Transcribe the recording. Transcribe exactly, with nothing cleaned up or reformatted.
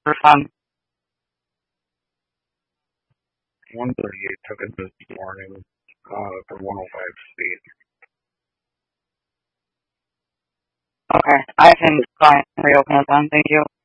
for fun? one thirty-eight took it this morning uh, for one oh five speed. Okay, I can try and reopen it then. Thank you.